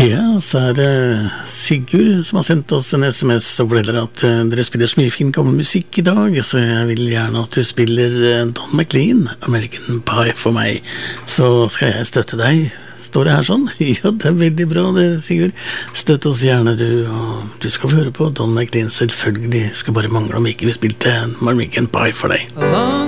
Ja, så det Sigurd som har sendt oss en SMS og forteller at dere spiller så mye fin gammel musikk i dag, så jeg vil gjerne at du spiller Don McLean, American Pie for meg. Så skal jeg støtte deg. Står det her sånn? Ja, det veldig bra det, Sigurd. Støtt oss gjerne du, og du skal få høre på Don McLean selvfølgelig. Skal bare mangle om ikke vi spilte American Pie for deg.